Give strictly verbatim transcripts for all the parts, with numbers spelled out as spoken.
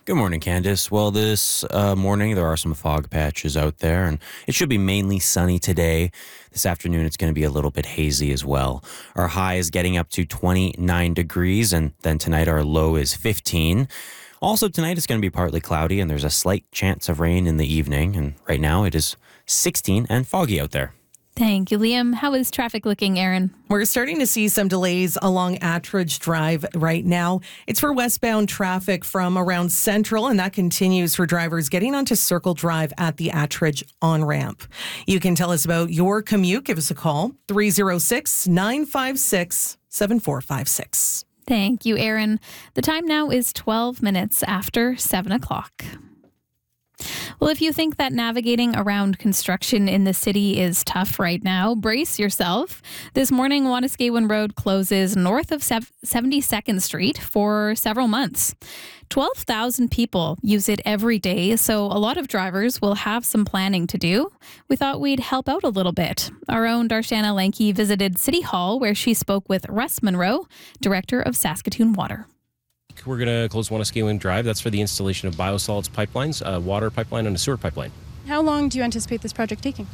Good morning, Candice. Well, this uh, morning there are some fog patches out there, and it should be mainly sunny today. This afternoon it's going to be a little bit hazy as well. Our high is getting up to twenty-nine degrees, and then tonight our low is fifteen. Also tonight it's going to be partly cloudy, and there's a slight chance of rain in the evening, and right now it is sixteen and foggy out there. Thank you, Liam. How is traffic looking, Aaron? We're starting to see some delays along Attridge Drive right now. It's for westbound traffic from around Central, and that continues for drivers getting onto Circle Drive at the Attridge on-ramp. You can tell us about your commute. Give us a call, three oh six, nine five six, seven four five six. Thank you, Aaron. The time now is twelve minutes after seven o'clock. Well, if you think that navigating around construction in the city is tough right now, brace yourself. This morning, Wanuskewin Road closes north of seventy-second Street for several months. twelve thousand people use it every day, so a lot of drivers will have some planning to do. We thought we'd help out a little bit. Our own Darshana Lanky visited City Hall, where she spoke with Russ Monroe, Director of Saskatoon Water. We're going to close Wanuskewin Drive. That's for the installation of biosolids pipelines, a water pipeline and a sewer pipeline. How long do you anticipate this project taking?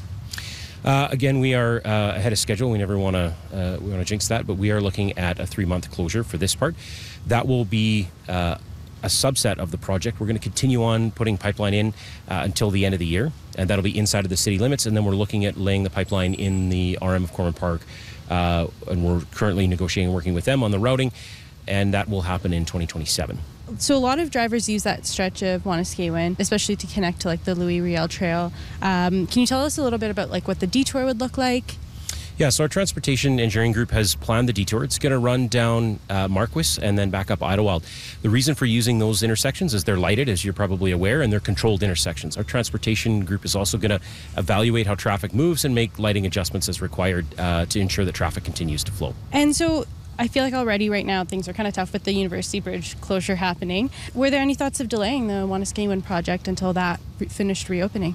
Uh, again, we are uh, ahead of schedule. We never want to uh, we want to jinx that, but we are looking at a three-month closure for this part. That will be uh, a subset of the project. We're going to continue on putting pipeline in uh, until the end of the year, and that'll be inside of the city limits. And then we're looking at laying the pipeline in the R M of Corman Park, uh, and we're currently negotiating, working with them on the routing. And that will happen in twenty twenty-seven. So a lot of drivers use that stretch of Wanuskewin, especially to connect to like the Louis Riel Trail. Um, can you tell us a little bit about like what the detour would look like? Yeah, so our transportation engineering group has planned the detour. It's going to run down uh, Marquis and then back up Idlewild. The reason for using those intersections is they're lighted, as you're probably aware, and they're controlled intersections. Our transportation group is also going to evaluate how traffic moves and make lighting adjustments as required uh, to ensure that traffic continues to flow. And so I feel like already right now things are kind of tough with the University Bridge closure happening. Were there any thoughts of delaying the Wanuskewin project until that re- finished reopening?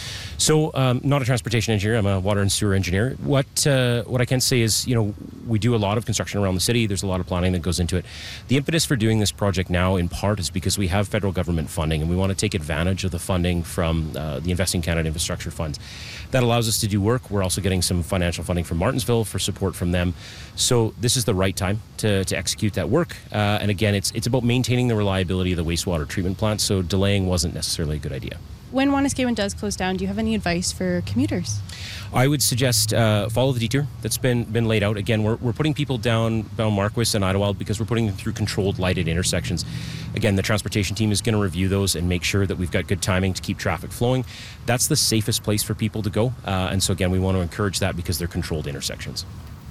So, um, not a transportation engineer. I'm a water and sewer engineer. What uh, what I can say is, you know, we do a lot of construction around the city. There's a lot of planning that goes into it. The impetus for doing this project now, in part, is because we have federal government funding, and we want to take advantage of the funding from uh, the Investing Canada Infrastructure Funds. That allows us to do work. We're also getting some financial funding from Martensville for support from them. So this is the right time to, to execute that work. Uh, and again, it's it's about maintaining the reliability of the wastewater treatment plant. So delaying wasn't necessarily a good idea. When Wanuskewin does close down, do you have any advice for commuters? I would suggest uh, follow the detour that's been been laid out. Again, we're, we're putting people down, down Marquis and Idlewild because we're putting them through controlled lighted intersections. Again, the transportation team is going to review those and make sure that we've got good timing to keep traffic flowing. That's the safest place for people to go. Uh, and so again, we want to encourage that because they're controlled intersections.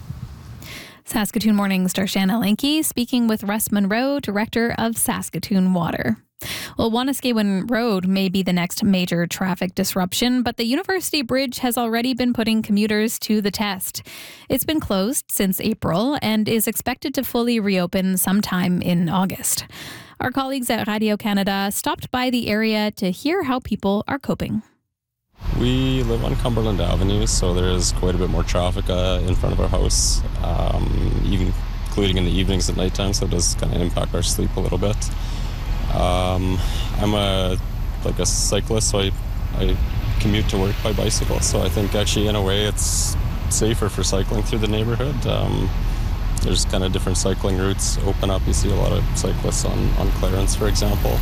Saskatoon Morning's Darshana Lanky speaking with Russ Monroe, Director of Saskatoon Water. Well, Wanuskewin Road may be the next major traffic disruption, but the University Bridge has already been putting commuters to the test. It's been closed since April and is expected to fully reopen sometime in August. Our colleagues at Radio Canada stopped by the area to hear how people are coping. We live on Cumberland Avenue, so there is quite a bit more traffic uh, in front of our house, um, even including in the evenings at nighttime, so it does kind of impact our sleep a little bit. Um, I'm a like a cyclist, so I, I commute to work by bicycle, so I think actually in a way it's safer for cycling through the neighborhood. Um, there's kind of different cycling routes open up. You see a lot of cyclists on, on Clarence, for example.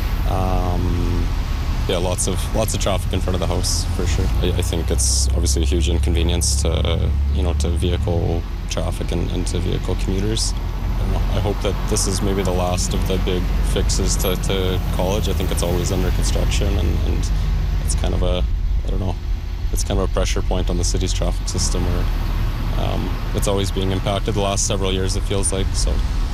Um, yeah, lots of lots of traffic in front of the house for sure. I, I think it's obviously a huge inconvenience to you know to vehicle traffic and, and to vehicle commuters. I don't know. I hope that this is maybe the last of the big fixes to, to college. I think it's always under construction, and, and it's kind of a, I don't know, it's kind of a pressure point on the city's traffic system where um, it's always being impacted the last several years, it feels like. So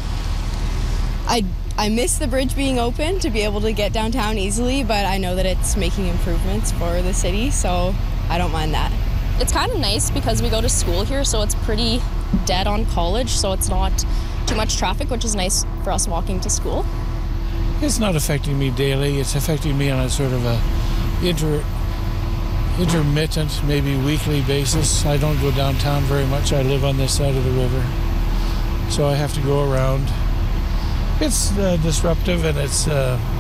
I, I miss the bridge being open to be able to get downtown easily, but I know that it's making improvements for the city, so I don't mind that. It's kind of nice because we go to school here, so it's pretty dead on college, so it's not too much traffic, which is nice for us walking to school. It's not affecting me daily. It's affecting me on a sort of a inter, intermittent, maybe weekly basis. I don't go downtown very much. I live on this side of the river, so I have to go around. It's uh, disruptive, and it's uh,